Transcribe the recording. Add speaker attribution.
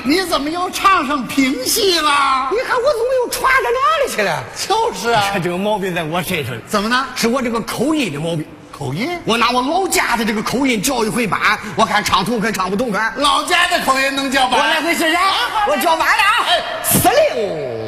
Speaker 1: 你怎么又唱上评戏了？
Speaker 2: 你看我怎么又传到哪里去了？
Speaker 1: 就是啊，
Speaker 2: 这个毛病在我身上，
Speaker 1: 怎么呢？
Speaker 2: 是我这个口音的毛病。
Speaker 1: 口音？
Speaker 2: 我拿我老家的这个口音教一回班，我看唱同可唱不同可。
Speaker 1: 老家的口音能叫班？
Speaker 2: 我来回试试，我叫班了啊！司令。